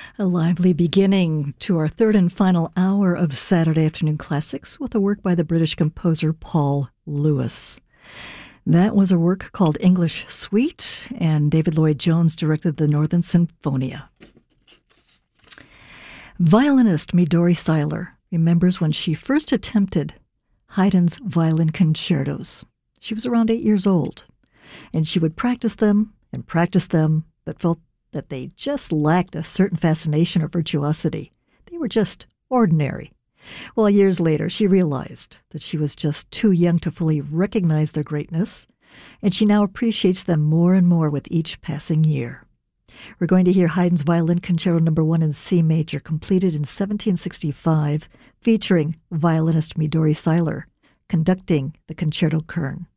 A lively beginning to our third and final hour of Saturday Afternoon Classics with a work by the British composer Paul Lewis. That was a work called English Suite, and David Lloyd Jones directed the Northern Sinfonia. Violinist Midori Seiler remembers when she first attempted Haydn's violin concertos. She was around 8 years old, and she would practice them, but felt that they just lacked a certain fascination or virtuosity. They were just ordinary. Well, years later, she realized that she was just too young to fully recognize their greatness, and she now appreciates them more and more with each passing year. We're going to hear Haydn's Violin Concerto No. 1 in C major, completed in 1765, featuring violinist Midori Seiler conducting the Concerto Kern.